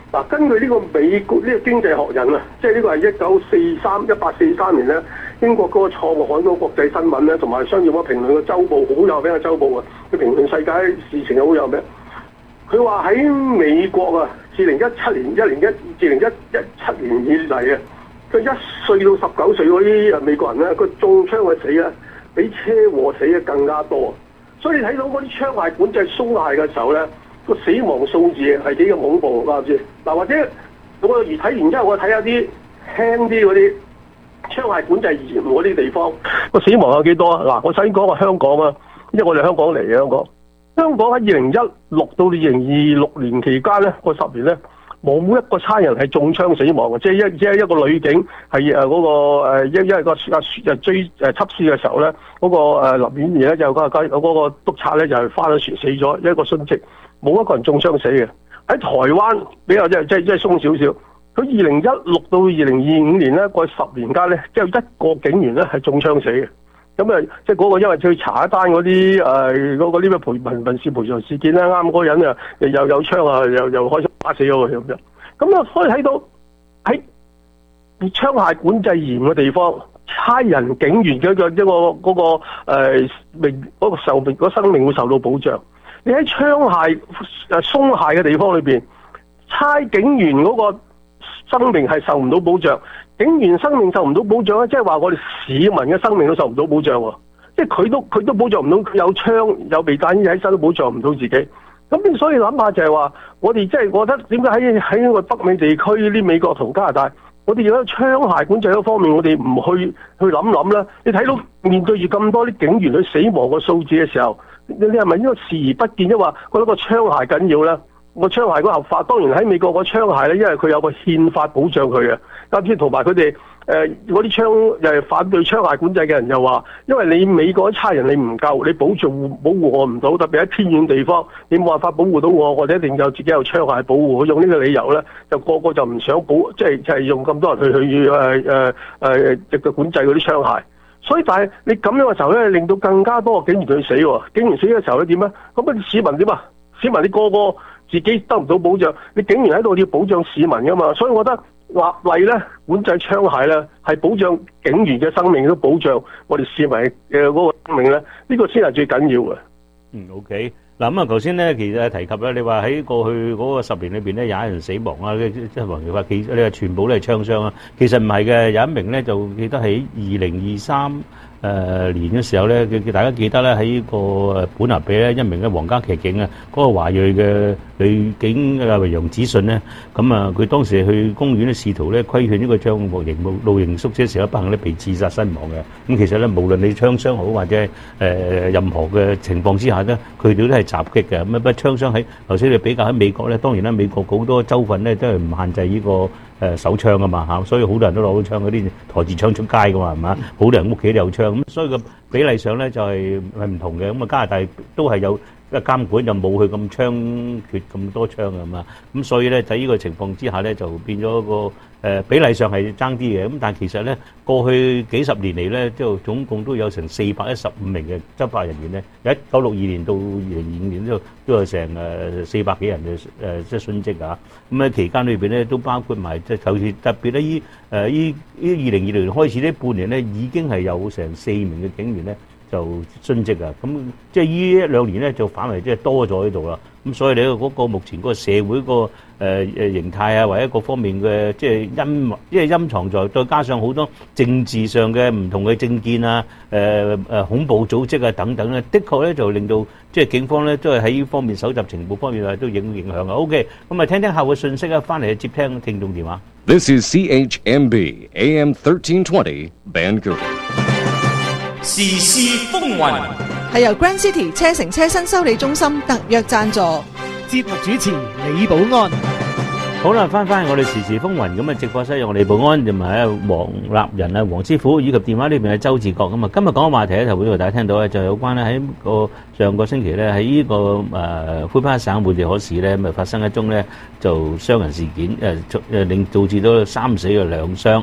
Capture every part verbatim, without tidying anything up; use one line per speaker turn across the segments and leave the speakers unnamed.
嗱，根據呢個美國呢、呢個經濟學人啊，即係呢個係一九四三一八四三年咧，英國嗰個創刊嗰個國際新聞咧，同埋商業嗰個評論嘅周報好有名嘅周報啊，佢評論世界事情又好有名。佢話喺美國啊，自零一七年、一零一至零一一七年以嚟啊，佢一歲到十九歲嗰啲啊美國人咧，個中槍嘅死咧，比車禍死嘅更加多。所以你睇到嗰啲槍械管制鬆懈嘅時候咧，個死亡數字係幾咁恐怖，話唔知嗱，或者我而睇完之後，我睇下啲輕啲嗰啲槍械管制嚴嗰啲地方，個死亡有幾多啊？嗱，我首先講個香港啊，因為我哋香港嚟嘅香港，香港喺二零一六到二零二六年期間咧，個十年咧，冇一個差人係中槍死亡嘅，即係一即係一個女警係誒嗰個誒一因為個阿誒追誒緝私嘅時候咧，嗰、那個誒林婉儀咧就個嗰個督察咧就係翻咗船死咗，一個殉職，冇一個人中槍死嘅。喺台灣比較即係即係即係鬆少少，佢二零一六到二零二五年咧，過去十年間咧，即係一個警員咧係中槍死嘅。咁啊，即係嗰個因為去查一單嗰啲誒嗰個呢咩賠民民事賠償事件咧，啱嗰個人啊又有有槍啊，又又開槍打死咗佢咁樣。咁啊，可以睇到喺槍械管制嚴嘅地方，差人警員嘅一個一個嗰個誒命嗰個壽命嗰生命會受到保障。你喺槍械誒鬆懈嘅地方裏邊，差警員嗰個生命係受唔到保障。警員生命受唔到保障咧，即係話我哋市民嘅生命都受唔到保障喎。即係佢都佢都保障唔到，佢有槍有避彈衣喺身都保障唔到自己。咁所以諗下就係話，我哋即係覺得點解喺喺個北美地區啲美國同加拿大，我哋要喺槍械管制嗰方面，我哋唔去去諗諗咧？你睇到面對住咁多啲警員去死亡個數字嘅時候，你你係咪應該視而不見，即係話覺得個槍械緊要咧？個槍械嗰合法，當然喺美國個槍械咧，因為佢有個憲法保障佢嘅。咁先同埋佢哋誒嗰啲槍又係反對槍械管制嘅人又話，因為你美國啲差人你唔夠，你保障保護我唔到，特別喺偏遠地方，你冇辦法保護到我，我哋一定有自己有槍械保護。用呢個理由咧，就個個就唔想保，即係就係用咁多人去去誒誒誒直接管制嗰啲槍械。所以但係你咁樣嘅時候咧，令到更加多嘅警員去死喎。警員死嘅時候咧點咧？咁啊市民點啊？市民你個個自己得唔到保障，你警員喺度要保障市民噶嘛，所以我覺得立例咧管制槍械咧係保障警員嘅生命，都保障我哋市民嘅嗰個生命咧，呢、這個先係最緊要嘅。
嗯 ，OK。嗱咁啊，頭先咧其實提及咧，你話喺過去嗰個十年裏邊咧，有一人死亡啊，即係黃耀發記，你話全部都係槍傷啊，其實唔係嘅，有一名咧就記得喺二零二三誒年嘅時候咧，佢大家記得咧喺個誒本拿比咧，一名嘅皇家騎警啊，嗰個華裔嘅女警啊，楊子信咧，咁啊佢當時去公園咧試圖咧規勸呢個帳幕營露營宿舍時候，不幸咧被刺殺身亡嘅。咁其實咧，無論你槍傷好或者誒任何嘅情況之下咧，佢哋都係襲擊嘅。咁啊，不過槍傷喺頭先你比較喺美國咧，當然啦，美國好多州份咧都係唔限制呢個誒手槍噶嘛嚇，所以好多人都攞到槍嗰啲抬住槍出街噶嘛，係嘛？好多人屋企都有槍，咁所以個比例上咧就係係唔同嘅。咁啊，加拿大都係有一個監管，就冇佢咁槍缺咁多槍啊嘛。咁所以咧喺呢個情況之下咧，就變咗個誒比例上係爭啲嘅。咁但係其實咧過去幾十年嚟咧，即係總共都有成四百一十五名嘅執法人員咧，由一九六二年到二零二五年都都有成誒四百幾人嘅誒即係殉職啊。咁喺期間裏邊咧都包括埋即係就係特別咧依誒依依二零二零年開始呢半年咧已經係有成四名嘅警員咧就殉職啊。咁即係依一兩年咧就反為即係多咗喺度啦。咁所以你嗰個目前嗰個社會個誒誒形態啊，或者各方面嘅即係陰，即係陰藏在，再加上好多政治上嘅唔同嘅政見啊，誒誒恐怖組織啊等等咧，的確咧就令到即係警方咧都係喺呢方面搜集情報方面啊都影影響啊。OK， 咁啊聽聽客戶信息啊，翻嚟接聽聽眾電話。
This is C H M B A M thirteen twenty Vancouver。
時事風雲
係由 Grand City 車城車身修理中心特約贊助，
節目主持李寶安。
好啦，翻翻我哋時事風雲咁啊！直播室有我李寶安同埋啊黃立仁啊黃師傅，以及電話呢邊係周志國咁啊。今日講嘅話題咧，就會同大家聽到咧，就有關咧喺個上個星期咧喺呢個誒魁北克省梅地可市咧，咪發生一宗咧就傷人事件，誒誒令導致到三死嘅兩傷。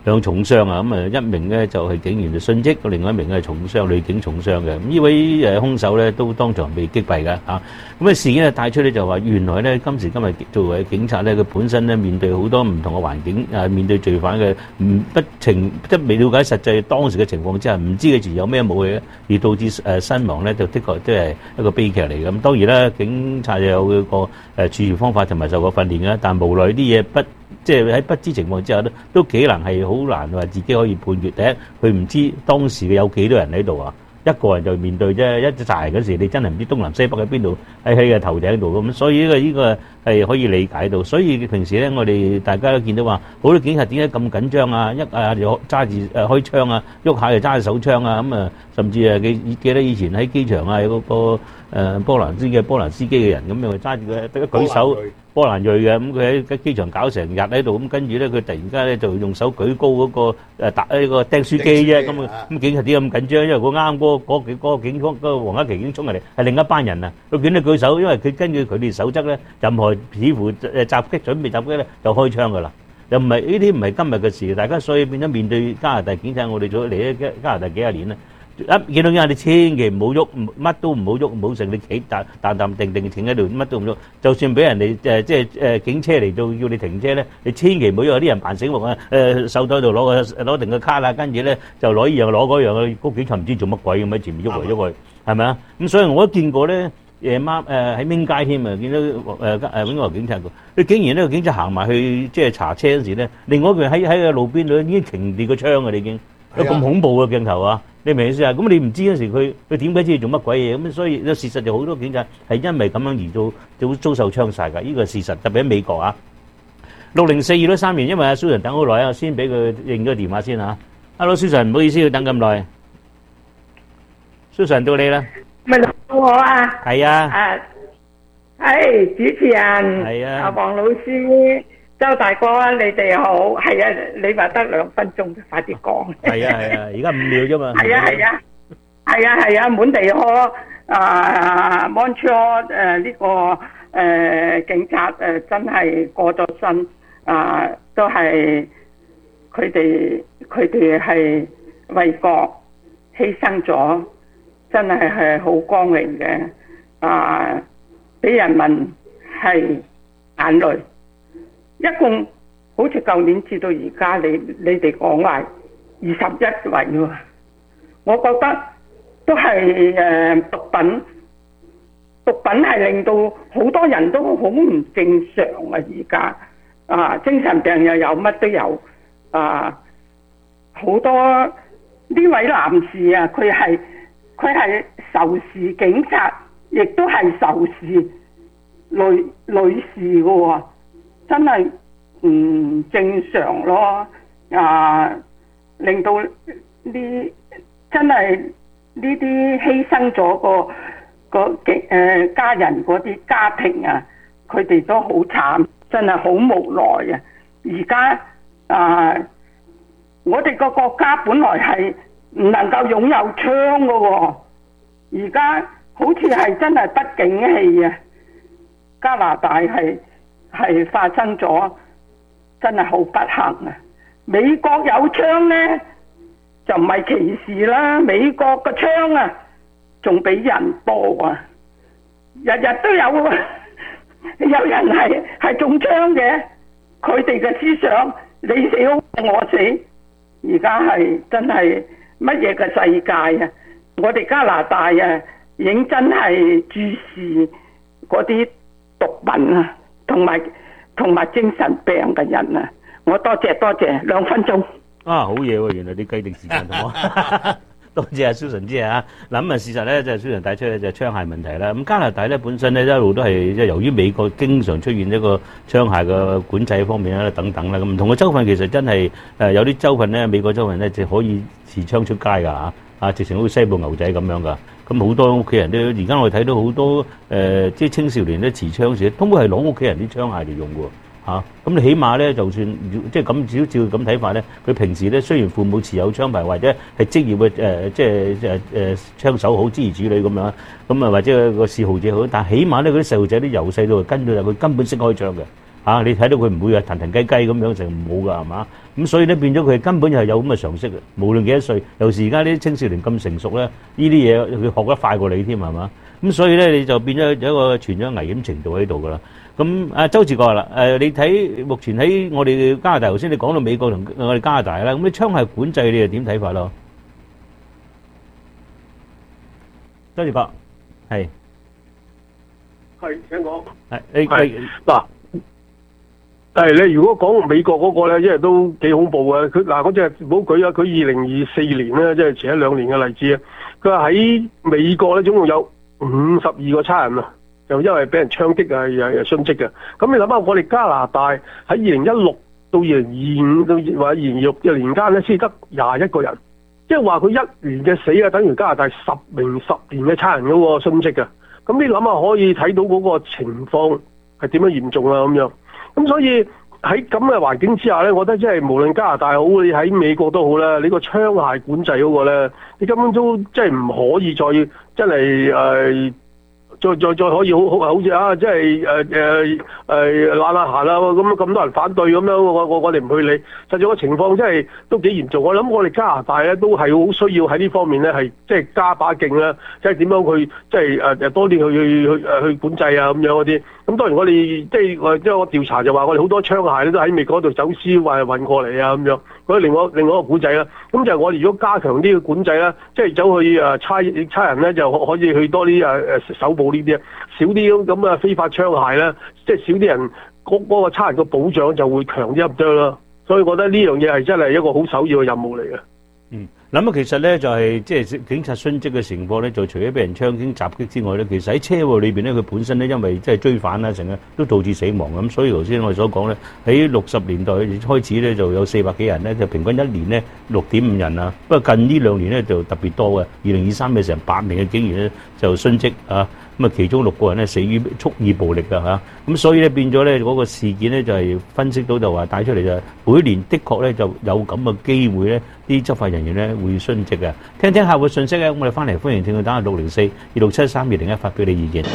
兩重傷啊，咁啊一名咧就係警員就殉職，另外一名係重傷，女警重傷嘅。咁呢位誒兇手咧都當場被擊斃嘅嚇。咁啊事件啊帶出咧就話，原來咧今時今日作為警察咧，佢本身咧面對好多唔同嘅環境，誒面對罪犯嘅唔不情，即係未了解實際當時嘅情況之下，唔知佢自有咩武器，而導致誒身亡咧，就的確即係一個悲劇嚟嘅。咁當然啦，警察有個誒處事方法同埋受過訓練嘅，但無奈啲嘢不。即係喺不知情況之下咧，都幾難係好難話自己可以判決。第一，佢唔知當時嘅有幾多人喺度啊，一個人就面對啫，一紮人嗰時你真係唔知東南西北喺邊度，喺喺個頭頂度咁，所以呢個呢個係可以理解到。所以平時咧，我哋大家都見到話，好多警察點解咁緊張啊？一啊就揸住誒開槍啊，喐下就揸住手槍啊，咁啊，甚至誒記記得以前喺機場啊，有個個誒波蘭司嘅波蘭司機嘅人咁樣揸住佢得舉手。波蘭裔嘅，咁佢喺機場搞成日喺度，咁跟住咧佢突然間咧就用手舉高嗰個誒搭呢個釘書機啫，咁啊咁警察點咁緊張？因為佢啱嗰嗰幾嗰個警嗰個黃家麒已經衝入嚟，係另一班人啊，佢見到舉手，因為佢根據佢哋守則咧，任何似乎誒襲擊準備襲擊咧就開槍噶啦，又唔係呢啲唔係今日嘅事，大家所以變咗面對加拿大警察，我哋做嚟咗加拿大幾廿年啦。一見到人，你千祈唔好喐，乜都唔好喐，唔好成你企淡淡淡定定停喺度，乜都唔喐。就算俾人哋誒即係誒警車嚟到要你停車咧，你千祈唔好有啲人扮醒目啊！誒手袋度攞個攞定個卡啦，跟住咧就攞依樣攞嗰樣啊！嗰警察唔知做乜鬼咁喺前面喐嚟喐去，係咪啊？咁所以我都見過咧，夜晚誒喺明街添啊，見到誒誒邊個警察佢竟然呢個警察行埋去即係查車嗰時咧，另外一個人喺喺個路邊度已經擎跌個槍啊！你已經有咁恐怖嘅鏡頭啊！你明唔明意思啊？咁你唔知嗰時佢佢點解知做乜鬼嘢咁？所以事實就好多警察係因為咁樣而遭遭遭受槍殺㗎。呢個係事實，特別喺美國啊。六零四二都三年，因為阿 Susan 等好耐啊，先俾佢認咗電話先嚇。Hello，Susan，唔好意思要等咁耐。Susan 到你啦。
咪到我啊？
係啊。
啊，係主持人。
係啊。阿
黃老師。周大哥，你哋好，係啊，你話得兩分鐘，快啲講。
係啊係啊，而家五秒啫嘛。
係啊係啊，係啊係啊，滿地可啊 Montreal 誒呢個誒警察誒真係過咗身啊，都係佢哋佢哋係為國犧牲咗，真係係好光榮嘅啊！俾人民係眼淚。一共好似舊年至到而家，你你哋講話二十一位喎，我覺得都係誒毒品，毒品係令到好多人都好唔正常啊！而家啊，精神病又有，乜都有啊，好多呢位男士啊，佢係佢係仇視警察，亦都係仇視女女士嘅喎。真係唔正常咯，啊！令到呢真係呢啲犧牲咗個個嘅誒家人嗰啲家庭啊，佢哋都好慘，真係好無奈啊！而家啊，我哋個國家本來係唔能夠擁有槍嘅喎，而家好似係真係不景氣啊！加拿大係。係發生咗，真係好不幸啊！美國有槍呢，就唔係歧視啦。美國嘅槍啊，仲比人多啊！日日都有，有人係係中槍嘅。佢哋嘅思想，你死我死，而家係真係乜嘢嘅世界啊！我哋加拿大啊，認真係注視嗰啲毒品啊！同埋同埋精神病嘅人啊！我多謝多謝兩分鐘。
啊，好嘢喎！原來你計定時間同我，多謝阿 Susan 姐啊！嗱咁啊，事實咧就係 Susan帶出咧就係槍械問題啦。咁加拿大咧本身咧一路都係即係由於美國經常出現一個槍械嘅管制方面啦等等啦，咁唔同嘅州份其實真係誒有啲州份咧，美國州份咧就可以持槍出街㗎嚇，啊直情好似西部牛仔咁樣㗎。咁好多屋企人都，而家我哋睇到好多誒、呃，即係青少年咧持槍時，都會係攞屋企人啲槍械嚟用嘅嚇。咁你起碼咧，就算即係咁照照咁睇法咧，佢平時咧雖然父母持有槍牌或者係職業嘅誒、呃，即係誒誒槍手好，諸如此類咁樣，咁啊或者個嗜好者好，但係起碼咧嗰啲細路仔啲由細到跟到大，佢根本識開槍嘅。 嚇，你睇到佢唔會話騰騰雞雞咁樣成冇㗎係嘛？咁所以咧變咗佢根本就係有咁嘅常識嘅，無論幾多歲，尤其是而家啲青少年咁成熟咧，呢啲嘢佢學得快過你添係嘛？咁所以咧你就變咗有一個存咗危險程度喺度㗎啦。咁啊，周志國啦，誒你睇目前喺我哋加拿大，頭先你講到美國同我哋加拿大啦，咁啲槍械管制你又點睇法咯？周志國，係
係請講。
係你
係嗱，但係你如果講美國嗰個咧，因為都幾恐怖嘅。佢嗱嗰隻唔好舉啊，佢二零二四年咧，即係前一兩年嘅例子啊。佢話喺美國咧，總共有五十二個差人啊。就因為俾人槍擊啊，又又殉職嘅。咁你諗下，我哋加拿大喺二零一六到二零二五到或者二零二六嘅年間咧，先得廿一個人，即係話佢一年嘅死啊，等於加拿大十名十年嘅差人嗰個殉職嘅。咁你諗下，可以睇到嗰個情況係點樣嚴重啊咁樣。咁所以喺咁嘅環境之下咧，我覺得即係無論加拿大好，你喺美國都好啦，你個槍械管制嗰個咧，你根本都即係唔可以再真係誒。呃再再再可以好好好似啊，即係誒誒誒懶懶閒啦，咁咁多人反對咁樣，我我我哋唔去理。實際個情況真係都幾嚴重。我諗我哋加拿大咧都係好需要喺呢方面咧係即係加把勁啦，即係點樣去即係誒誒多啲去去去誒去管制啊咁樣嗰啲。咁當然我哋即係我即係我調查就話我哋好多槍械咧都喺美國度走私或係運過嚟啊咁樣。嗰另外另外一個管制啦，咁就係我哋如果加強啲嘅管制啦，即係走去誒差差人咧就可可以去多啲誒誒手部呢啲啊，少啲咁嘅非法槍械咧，即係少啲人嗰嗰個差人嘅保障就會強啲咁多啦。所以我覺得呢樣嘢係真係一個好首要嘅任務嚟嘅。
嗯，咁啊，其實咧就係即係警察殉職嘅情況咧，就除咗俾人槍擊襲擊之外咧，其實喺車禍裏邊咧，佢本身咧因為即係追反啦，成日都導致死亡咁。所以頭先我哋所講咧，喺六十年代開始咧就有四百幾人咧，就平均一年咧六點五人啊。不過近呢兩年咧就特別多嘅，二零二三嘅成百名嘅警員咧就殉職啊。咁啊，其中六個人咧死於蓄意暴力㗎嚇。咁所以咧變咗咧嗰個事件咧就係分析到就話帶出嚟就係每年的確咧就有咁嘅機會咧，啲執法人員咧會殉職嘅。聽聽客戶信息咧，我哋翻嚟歡迎聽眾打下六零四二六七三二零一發表你意見。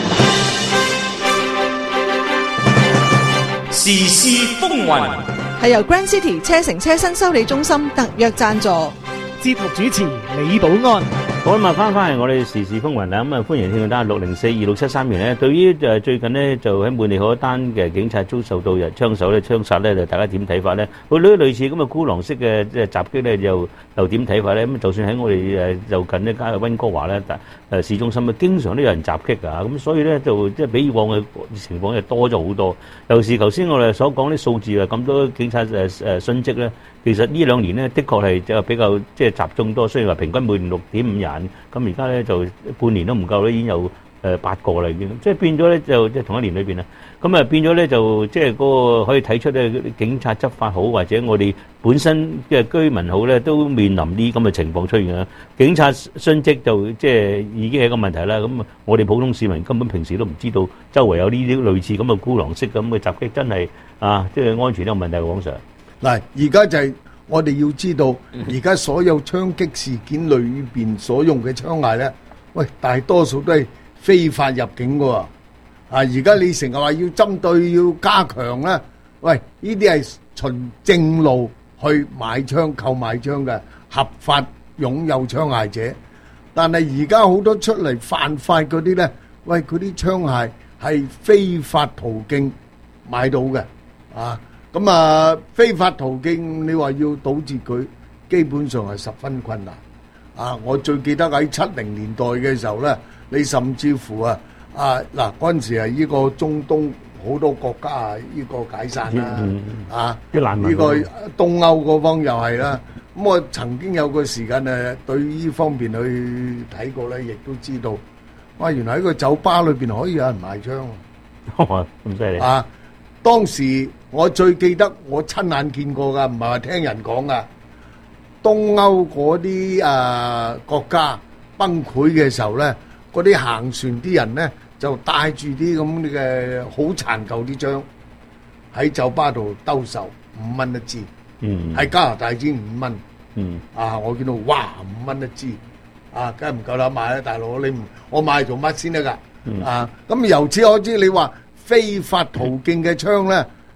時事風雲
係由 Grand City 車城車新修理中心特約贊助。
節目主持李寶安。
好咁啊，翻返嚟我哋時事風雲啦，咁啊歡迎聽眾打下六零四二六七三零咧。對於誒最近呢，就喺滿地可單嘅警察遭受到人槍手咧槍殺咧，就大家點睇法咧？佢類類似咁嘅孤狼式嘅即係襲擊咧，又又點睇法咧？咁就算喺我哋誒就近呢家嘅溫哥華咧，誒市中心啊，經常都有人襲擊㗎，咁所以咧就即係比以往嘅情況就多咗好多。尤其是頭先我哋所講啲數字啊，咁多警察誒誒殉職咧，其實呢兩年咧的確係就比較即係集中多，雖然話平均每年六點五人。咁而家咧就半年都唔夠咧，已經有誒八個啦，已經即係變咗咧就即係同一年裏邊啊，咁啊變咗咧就即係嗰個可以睇出咧警察執法好，或者我哋本身嘅居民好咧，都面臨啲咁嘅情況出現啊。警察殉職就即係已經係一個問題啦。咁我哋普通市民根本平時都唔知道周圍有呢啲類似咁嘅孤狼式咁嘅襲擊，真係啊，即係安全都有問題。黃 Sir，
嗱，而家就係我哋要知道，而家所有槍擊事件裏邊所用嘅槍械咧，喂，大多數都係非法入境嘅喎。啊，而家你成日話要針對要加強咧，喂，呢啲係循正路去買槍、購買槍嘅合法擁有槍械者，但係而家好多出嚟犯法嗰啲咧，喂，嗰啲槍械係非法途徑買到嘅，啊。咁啊，非法途徑你話要堵截佢，基本上係十分困難。啊，我最記得喺七零年代嘅時候咧，你甚至乎啊啊嗱嗰陣時係呢個中東好多國家啊，呢個解散啦，啊呢個東歐嗰方又係啦。咁我曾經有個時間誒對呢方面去睇過咧，亦都知道，哇！原來喺個酒吧裏邊可以有人賣槍
喎，咁犀利
啊！當時我最記得我親眼見過噶，唔係話聽人講噶。東歐嗰啲誒國家崩潰嘅時候咧，嗰啲行船啲人咧就帶住啲咁嘅好殘舊啲槍喺酒吧度兜售，五蚊一支。嗯，喺加拿大先五蚊。嗯，啊，我見到哇，五蚊一支，啊，梗係唔夠膽買啦，大佬，你唔我買做乜先得㗎？啊，咁由此可知，你話非法途徑嘅槍咧，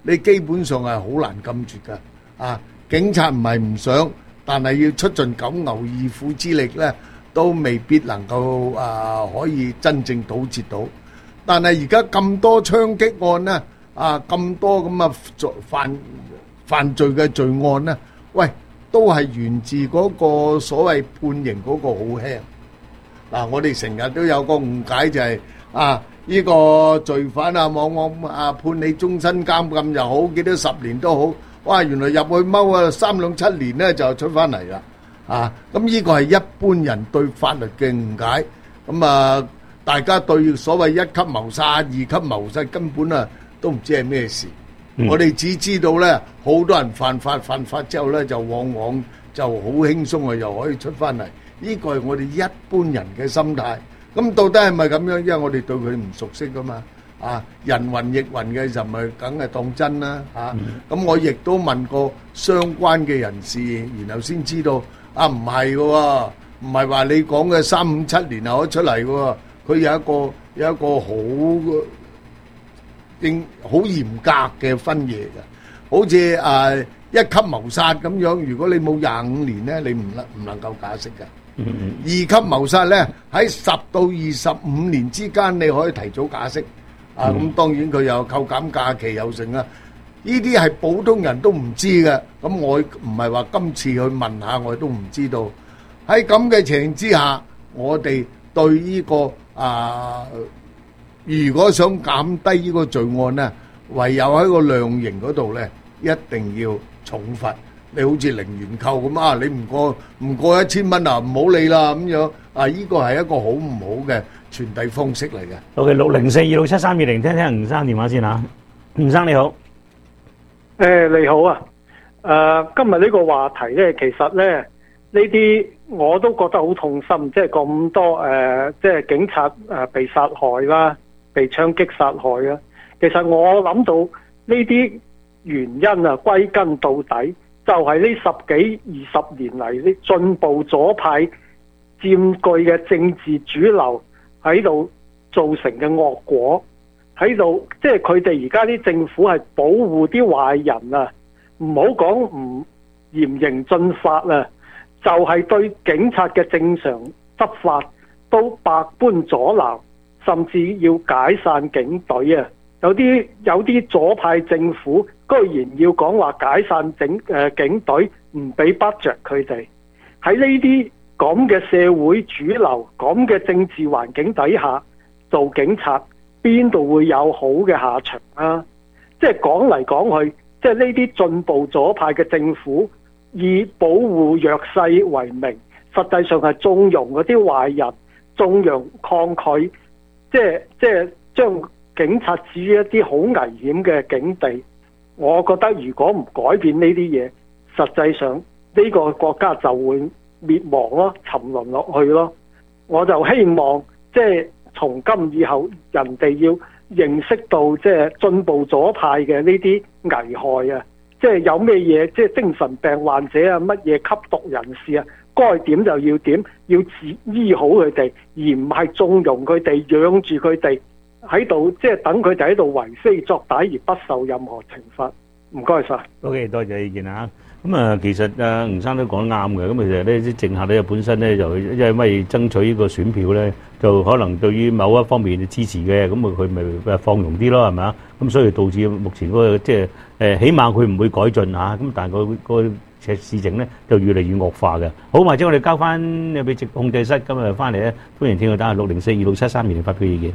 你基本上係好難禁絕㗎。啊，警察唔係唔想，但係要出盡九牛二虎之力咧，都未必能夠啊可以真正堵截到。但係而家咁多槍擊案咧，啊咁多咁啊犯犯罪嘅罪案咧，喂，都係源自嗰個所謂判刑嗰個好輕。嗱，我哋成日都有個誤解就係啊，呢個罪犯啊，往往啊判你終身監禁又好，幾多十年都好，哇！原來入去踎啊三兩七年咧就出翻嚟啦，啊！咁呢個係一般人對法律嘅誤解，咁啊，大家對所謂一級謀殺、二級謀殺根本啊都唔知係咩事。嗯、我哋只知道咧，好多人犯法，犯法之後咧就往往就好輕鬆啊，又可以出翻嚟。呢個係我哋一般人嘅心態。咁到底係咪咁樣？因為我哋對佢唔熟悉噶嘛。啊，人云亦云嘅就咪梗係當真啦。嚇、啊，咁、嗯、我亦都問過相關嘅人士，然後先知道啊，唔係嘅喎，唔係話你講嘅三五七年後可以出嚟嘅喎。佢有一個有一個好應好嚴格嘅分野嘅，好似誒、啊、一級謀殺咁樣。如果你冇廿五年咧，你唔能唔能夠假釋嘅。嗯嗯二級謀殺咧，喺十到二十五年之間，你可以提早假釋。啊，咁當然佢有扣減假期有剩啦。呢啲係普通人都唔知嘅。咁我唔係話今次去問下，我都唔知道。喺咁嘅情形之下，我哋對呢個啊，如果想減低呢個罪案咧，唯有喺個量刑嗰度咧，一定要重罰。你好似零元購咁啊，你唔過唔過一千蚊啊，唔好理啦咁樣啊，呢個係一個好唔好嘅傳遞方式嚟嘅。
OK， 六零四二六七三二零，聽聽吳生電話先嚇。吳生你好，
誒你好啊，誒今日呢個話題咧，其實咧呢啲我都覺得好痛心，即係咁多誒，即係警察誒被殺害啦，被槍擊殺害啦。其實我諗到呢啲原因啊，歸根到底，就係呢十幾二十年嚟，呢進步左派佔據嘅政治主流喺度造成嘅惡果，喺度即係佢哋而家啲政府係保護啲壞人啊，唔好講唔嚴刑峻法啊，就係、是、對警察嘅正常執法都百般阻撓，甚至要解散警隊啊！有啲有啲左派政府居然要講話解散整誒、呃、警隊，唔俾 budget 佢哋。喺呢啲咁嘅社會主流、咁嘅政治環境底下做警察，邊度會有好嘅下場啊？即係講嚟講去，即係呢啲進步左派嘅政府以保護弱勢為名，實際上係縱容嗰啲壞人，縱容抗拒，即係即係將警察置於一啲好危險嘅境地。我覺得如果唔改變呢啲嘢，實際上呢個國家就會滅亡咯，沉淪落去咯。我就希望即係從今以後，人哋要認識到即係進步左派嘅呢啲危害啊！即係有咩嘢，即係精神病患者啊，乜嘢吸毒人士啊，該點就要點，要治醫好佢哋，而唔係縱容佢哋，養住佢哋。喺度即係等佢哋喺度為非作歹而不受任何懲罰。唔該晒。
OK， 多謝意見啊！咁啊，其實啊，吳生都講得啱嘅。咁其實呢啲政客咧本身咧就因為爭取呢個選票咧，就可能對於某一方面嘅支持嘅，咁啊佢咪放容啲咯，係咪啊？咁所以導致目前嗰個即係誒，起碼佢唔會改進嚇。咁但係個個事情咧就越嚟越惡化嘅。好，或者我哋交翻俾直控制室，今日翻嚟咧，歡迎聽佢打六零四二六七三二零發表意見。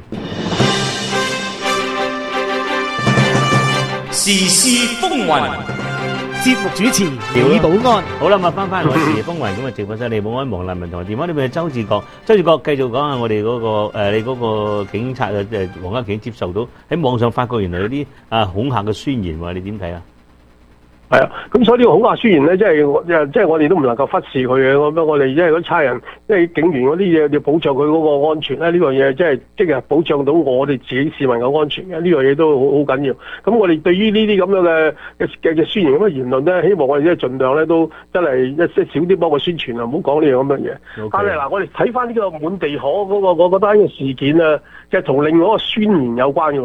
時事風雲，
節目主持李寶安。
好啦，咁啊翻翻我時事風雲咁啊，直播室李寶安、黃立文同埋電話呢邊係周志國。周志國繼續講下我哋嗰、那個誒、呃，你嗰個警察嘅誒黃家麒接受到喺網上發覺原來有啲啊恐嚇嘅宣言喎，你點睇啊？
係啊，咁所以呢個恐嚇宣言咧，即係即係我哋都唔能夠忽視佢嘅。咁樣我哋即係嗰啲差人，即係警員嗰啲嘢要保障佢嗰個安全咧。呢樣嘢即係即係保障到我哋自己市民嘅安全嘅。呢樣嘢都好好緊要。咁我哋對於呢啲咁樣嘅嘅嘅宣言咁嘅言論咧，希望我哋即係盡量咧都真係一即係少啲幫佢宣傳啊，唔好講呢樣咁嘅嘢。Okay. 但係嗱，我哋睇翻呢個滿地可嗰個嗰個單嘅事件啊，就係同另外一個宣言有關嘅喎。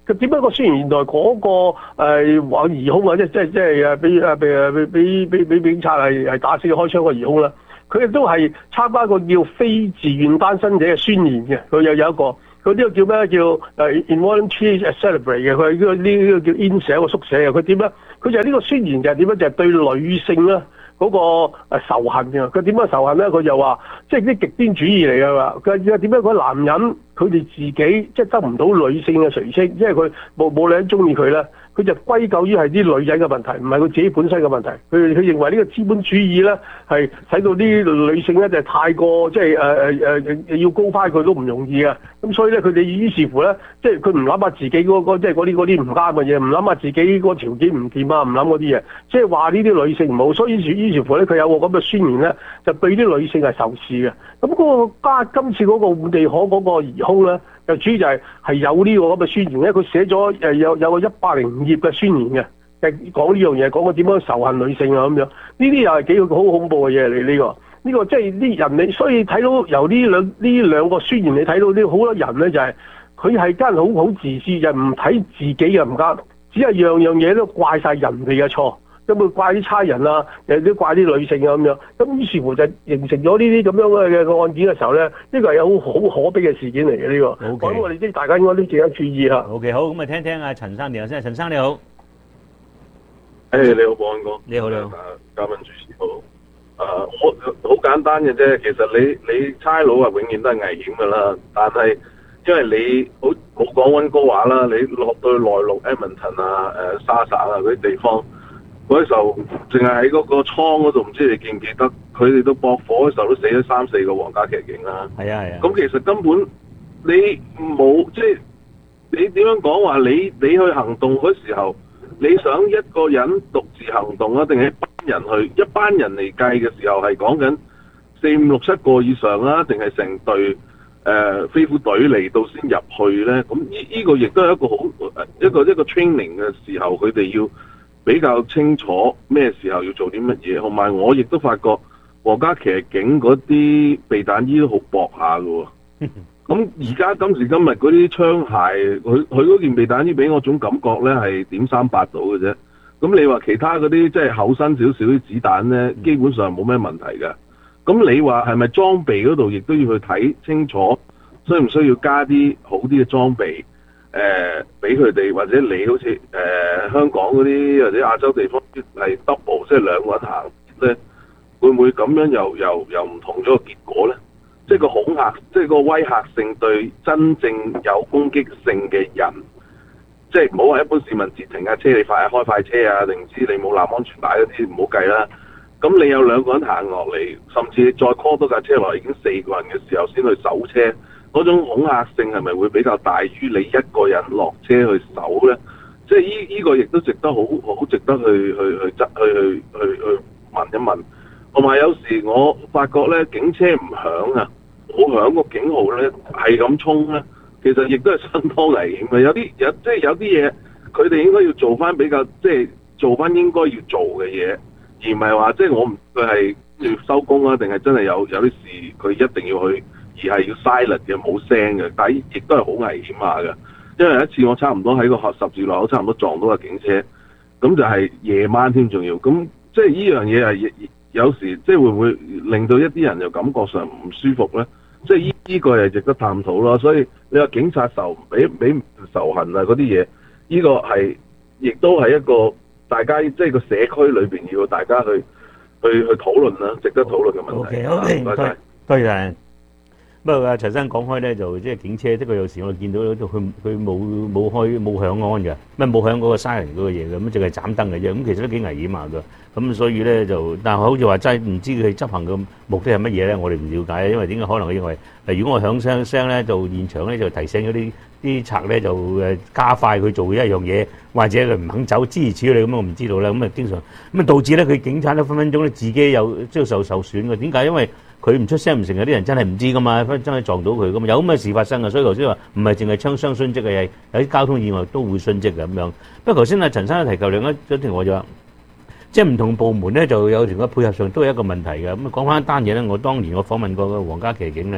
佢點解個宣言原來嗰、個誒話疑兇啊，即即即係誒俾誒俾俾俾俾警察係係打死開槍個疑兇啦？佢亦都係參加一個叫非自願單身者嘅宣言嘅，佢又有一個，佢呢個叫咩？叫誒 involuntary celibacy 嘅，佢呢個呢個叫 incel 個縮寫嘅，佢點咧？佢就係呢個宣言就係點咧？就係、是、對女性咧嗰個仇恨嘅。佢點樣仇恨咧？佢就話即係啲極端主義嚟㗎嘛。佢點解嗰男人佢哋自己即係得唔到女性嘅垂青，即係佢冇冇女人中意佢咧？佢就歸咎於係啲女仔嘅問題，唔係佢自己本身嘅問題。佢佢認為呢個資本主義咧係使到啲女性咧就係太過即係誒誒誒要高翻佢都唔容易嘅。咁所以咧佢哋於是乎咧，即係佢唔諗下自己嗰個即係嗰啲嗰啲唔啱嘅嘢，唔諗下自己個條件唔掂啊，唔諗嗰啲嘢，即係話呢啲女性唔好。所以於是於是乎咧，佢有個咁嘅宣言咧，就對啲女性係仇視嘅。咁嗰個加今次嗰個換地可嗰個疑兇咧。就主要就係係有呢個咁嘅宣言咧，佢寫咗誒有有個一百零五頁嘅宣言嘅，係講呢樣嘢，講佢點樣仇恨女性啊咁樣。呢啲又係幾個好恐怖嘅嘢嚟呢個。呢個即係啲人你，所以睇到由呢兩呢兩個宣言，你睇到啲好多人咧就係佢係真係好好自私，就唔睇自己嘅唔啱，只係樣樣嘢都怪晒人哋嘅錯。咁會怪啲差人啊，又都怪啲女性啊咁樣，咁於是乎就形成咗呢啲咁樣嘅嘅案件嘅時候咧，呢個係有好好可悲嘅事件嚟嘅呢個。咁
Okay.
我哋啲大家應該都值得注意嚇。
OK， 好，咁啊聽聽阿陳生電話先，陳生你好。
誒、hey, 你好，保安哥。
你好，你好。
嘉賓主持好。誒、uh, 我好簡單嘅啫，其實你你差佬啊，永遠都係危險㗎啦。但係因為你好冇講溫哥華啦，你落到去內陸 Edmonton 啊、誒沙省啊嗰啲地方。嗰時候，淨係喺嗰個倉嗰度，唔知你記唔記得？佢哋都駁火嘅時候都死咗三四個皇家騎警啦。
係啊係啊。
咁其實根本你冇即係你點樣講話？你你去行動嗰時候，你想一個人獨自行動啊，定係一班人去？一班人嚟計嘅時候係講緊四五六七個以上啦，定係成隊誒飛虎隊嚟到先入去咧？咁呢呢個亦都係一個好一個一個 training 嘅時候，佢哋要比較清楚咩時候要做啲乜嘢，同埋我亦都發覺皇家騎警嗰啲避彈衣都好薄下㗎喎。咁而家今時今日嗰啲槍械，佢佢嗰件避彈衣俾我種感覺咧係點三八到嘅啫。咁你話其他嗰啲即係厚身少少啲子彈咧，基本上冇咩問題㗎。咁你話係咪裝備嗰度亦都要去睇清楚，需唔需要加啲好啲嘅裝備？誒俾佢哋，或者你好似誒、呃、香港嗰啲或者亞洲地方係 double，即係兩個人行咧，會唔會咁樣又又又唔同咗個結果咧？即係個恐嚇，即係個威嚇性對真正有攻擊性嘅人，即係唔好話一般市民截停架車，你快開快車啊，定唔知你冇攬安全帶嗰啲唔好計啦。咁你有兩個人行落嚟，甚至你再 call 多架車落嚟，已經四個人嘅時候先去搜車。嗰種恐嚇性係咪會比較大於你一個人落車去搜咧？即係依依個亦都值得好好值得去去去執去去去去問一問。同埋有，有時我發覺咧，警車唔響啊，冇響個警號咧，係咁衝咧，其實亦都係相當危險嘅。有啲有即係有啲嘢，佢哋應該要做翻比較即係做翻應該要做嘅嘢，而唔係話即係我唔佢係要收工啊，定係真係有有啲事佢一定要去。而係要 silent 嘅冇聲嘅，但係亦都係好危險下嘅。因為有一次我差唔多喺個十字路口差唔多撞到個警車，咁就係夜晚添，仲要咁即係呢樣嘢係有時即係會唔會令到一啲人又感覺上唔舒服咧？即係呢呢個係值得探討咯。所以你話警察仇俾俾仇恨啊嗰啲嘢，呢、這個係亦都係一個大家即係個社區裏邊要大家去去去討論啦，值得討論嘅問題。
好嘅，
唔該晒，
多謝。不過阿陳生講開咧，就即係警車，即係有時我見到佢佢冇冇開冇響安嘅，咩冇響嗰個 siren 嗰個嘢嘅，咁淨係斬燈嘅啫。咁其實都幾危險下㗎。咁所以咧就，但係好似話真係唔知佢執行嘅目的係乜嘢咧，我哋唔了解。因為點解可能佢認為，誒如果我響聲聲咧，就現場咧就提醒嗰啲啲賊咧就誒加快佢做一樣嘢，或者佢唔肯走，諸如此類咁，我唔知道啦。咁啊經常咁啊導致咧佢警察咧分分鐘咧自己有即係受受損嘅。點解？因為佢唔出聲唔成，有啲人真係唔知噶嘛，真係撞到佢噶嘛，有咁嘅事發生啊！所以頭先話唔係淨係槍傷殉職嘅，有啲交通意外都會殉職嘅咁樣。不過頭先阿陳生提及另一一條我就話，即係唔同部門咧就有條嘅配合上都係一個問題嘅。咁講翻一單嘢咧，我當年我訪問過個皇家騎警咧，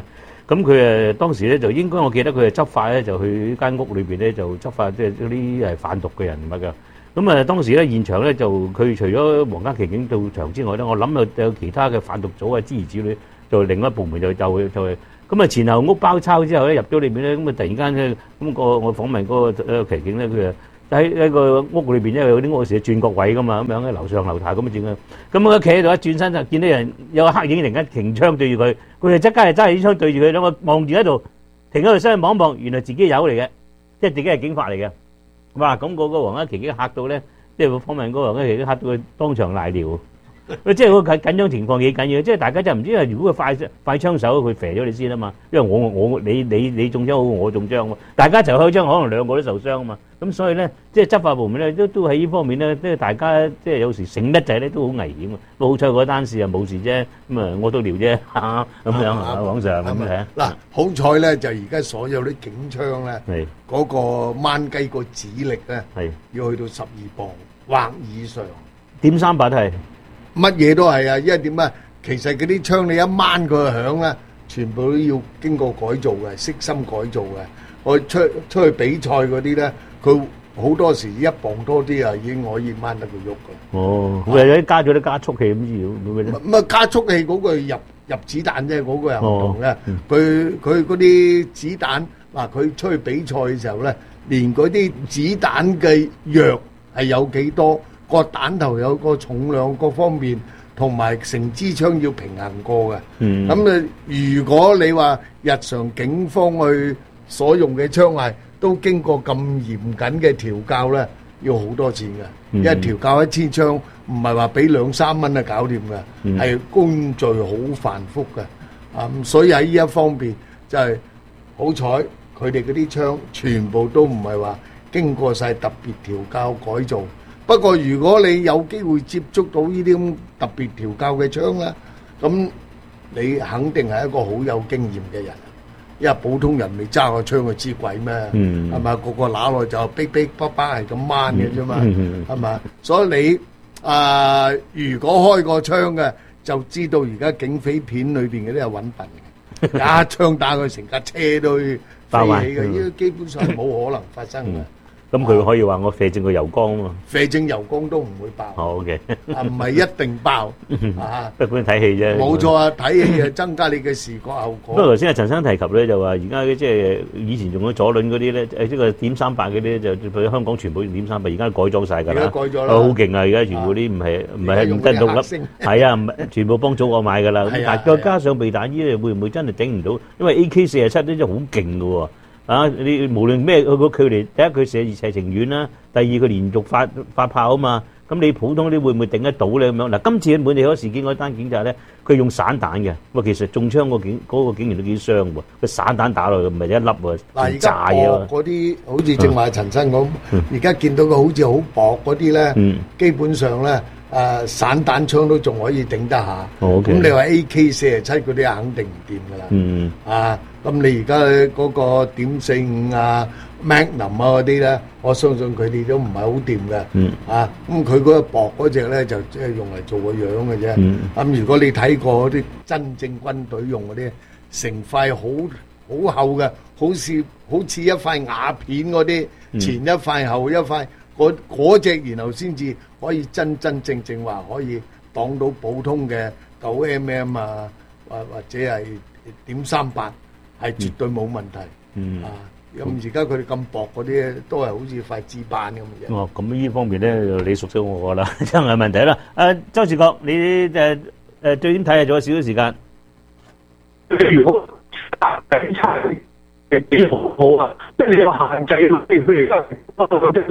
咁佢誒當時咧就應該我記得佢係執法咧，就去間屋裏邊咧就執法，即係嗰啲係販毒嘅人物㗎。咁啊當時咧現場咧就佢除咗黃家麒警到場之外咧，我諗有有其他嘅販毒組啊諸如此類，就另一部門就就就係咁啊前後屋包抄之後咧入咗裏邊咧，咁啊突然間咧咁個我訪問嗰個誒騎警咧，佢啊喺喺個屋裏邊，因為有啲屋時轉角位噶嘛，咁樣喺樓上樓下咁樣轉嘅。咁我企喺度一轉身就見到人有個黑影突然間擎槍對住佢，佢就即刻係揸起槍對住佢，兩個望住喺度，停喺度身望一望，原來自己友嚟嘅，即係自己係警察嚟嘅。哇！咁嗰個黃家麒已經嚇到咧，即係訪問嗰個黃家麒已經嚇到佢當場賴尿。即係個緊緊張情況幾緊要，即係大家真係唔知，因為如果佢快快槍手，佢射咗你先啊嘛。因為我我你你你中槍好，我中槍喎，大家一齊開槍，可能兩個都受傷啊嘛。咁所以咧，即係執法部門咧，都都喺呢方面咧，即係大家即係有時醒得滯咧，都好危險啊。好彩嗰單事啊冇事啫，咁啊我都聊啫嚇咁樣啊，網上咁樣。
嗱，好彩咧就而家所有啲警槍咧，嗰個掹雞個指力咧，要去到十二磅或以上。
點三八都係。
乜嘢都係啊，因為點啊？其實嗰啲槍你一掹佢響咧，全部都要經過改造嘅，悉心改造嘅。我出出去比賽嗰啲咧，佢好多時一磅多啲啊，已經可以掹得佢喐嘅。
哦，會有啲加咗啲加速器咁樣，會唔會咧？
咁啊，加速器嗰個入入子彈啫，嗰個又唔同嘅。佢佢嗰啲子彈，嗱佢出去比賽嘅時候咧，連嗰啲子彈嘅藥係有幾多？個彈頭有個重量，各方面同埋成支槍要平衡過嘅。咁啊、嗯，如果你話日常警方去所用嘅槍械都經過咁嚴謹嘅調教咧，要好多錢嘅。嗯、因為調教一支槍唔係話俾兩三蚊就搞掂嘅，係、嗯、工序好繁複嘅。啊、嗯，所以喺呢一方面就係好彩，佢哋嗰啲槍全部都唔係話經過晒特別調教改造。不過如果你有機會接觸到呢啲咁特別調教嘅槍咧，咁你肯定係一個好有經驗嘅人，因為普通人未揸過槍佢知鬼咩？係咪、嗯？個個揦落就逼逼巴巴係咁掹嘅啫嘛，係咪、嗯？所以你啊、呃，如果開過槍嘅，就知道而家警匪片裏邊嗰啲係揾笨嘅，一槍打佢成架車都飛起嘅，呢個基本上冇可能發生嘅。
咁佢可以話我射正個油缸啊嘛，
射正油缸都唔會爆。
好嘅，
啊唔係一定爆啊，
一般睇戲啫。
冇錯啊，睇戲啊增加你嘅視覺效果。
不過頭先阿陳生提及咧，就話而家即係以前用咗左輪嗰啲咧，誒即係點三八嗰啲就喺香港全部用點三八，而家改裝曬㗎啦。
而家改咗啦，
好勁啊！而家全部啲唔係唔係唔跟到粒，係啊，唔係全部幫祖國買㗎啦。但再加上避彈衣，會唔會真係頂唔到？因為 A K 四十七咧真係好勁㗎喎。啊！你無論咩佢個距離，第一佢射射程遠啦，第二佢連續發發炮啊嘛。咁你普通啲會唔會頂得到咧？咁樣嗱，今次喺滿地可事件嗰單警察咧，佢用散彈嘅。哇，其實中槍個警嗰個警員都幾傷喎。佢散彈打落去唔係一粒喎，
嗱，
炸嘢喎。
嗰啲好似正話陳生講，而家見到個好似好薄嗰啲咧，基本上咧誒散彈槍都仲可以頂得下。咁你話 A K 四十七嗰啲肯定唔掂㗎啦。嗯啊。咁你而家嗰個點四五啊、Magnum 啊嗰啲咧，我相信佢哋都唔係好掂嘅。嗯。啊，咁佢嗰個薄嗰隻咧，就即係用嚟做個樣嘅啫。嗯。咁如果你睇過嗰啲真正軍隊用嗰啲，成塊好好厚嘅，好似好似一塊瓦片嗰啲，前一塊後一塊，嗰嗰隻然後先至可以真真正正話可以擋到普通嘅九 M M 啊，或或者係點三八。係絕對冇問題，嗯啊，咁而家佢哋咁薄嗰啲都係好似塊紙板咁嘅。哦，咁呢方面咧，你熟悉我啦，真係問題啦。誒，周志國，你誒誒最點睇啊？仲有少少時間。
如果打警察嘅幾好好啊，即係你有限制啊，譬如而家不過即係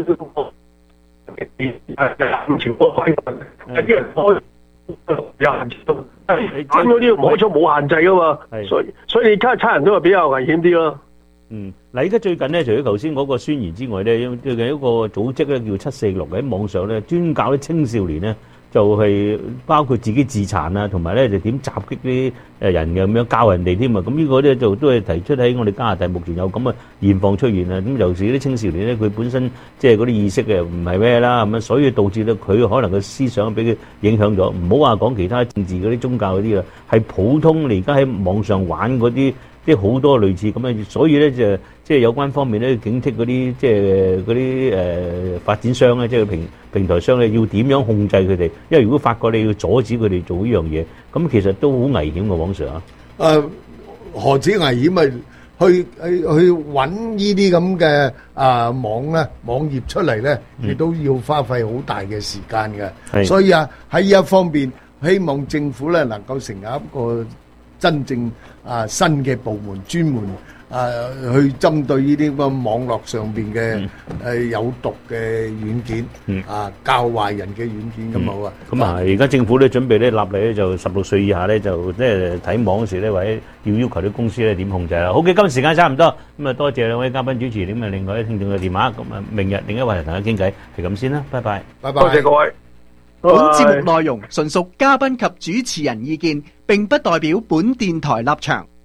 誒誒全部開，有啲人開有限制。咁嗰啲摸咗冇限制噶嘛，所以所以你差差人都係比較危險啲咯。
嗯，嗱，而家最近咧，除咗頭先嗰個宣言之外咧，最近一個組織咧叫七四六喺網上咧，專教啲青少年咧，就係包括自己自殘啊，同埋咧就點襲擊啲誒人嘅咁樣教人哋添啊。咁呢個咧就都係提出喺我哋加拿大目前有咁嘅現況出現啊。咁尤其是啲青少年咧，佢本身即係嗰啲意識嘅唔係咩啦咁樣，所以導致咧佢可能個思想俾佢影響咗。唔好話講其他政治嗰啲宗教嗰啲啦，係普通你而家喺網上玩嗰啲即係好多類似咁嘅，所以咧就即係有關方面咧警惕嗰啲即係嗰啲誒發展商咧，即係平平台商咧要點樣控制佢哋？因為如果發覺你要阻止佢哋做呢樣嘢，咁其實都好危險嘅，王 Sir 啊！
誒，何止危險咪？去去去揾呢啲咁嘅啊網咧網頁出嚟咧，亦都要花費好大嘅時間嘅。所以啊喺呢一方面，希望政府咧能夠成立一個真正啊新嘅部門，專門啊去針對呢啲咁嘅網絡上邊嘅誒有毒嘅軟件，啊教壞人嘅軟件咁好啊。
咁啊，而家政府咧準備咧立例咧，就十六歲以下咧就即係睇網嗰時咧，或者要要求啲公司咧點控制啦。好嘅，今日時間差唔多，咁啊多謝兩位嘉賓主持，咁啊另外啲聽眾嘅電話，咁啊明日另一位嚟同大家傾偈，係咁先啦，拜拜，
拜拜，
多謝各位。
本節目內容純屬嘉賓及主持人意見，並不代表本電台立場。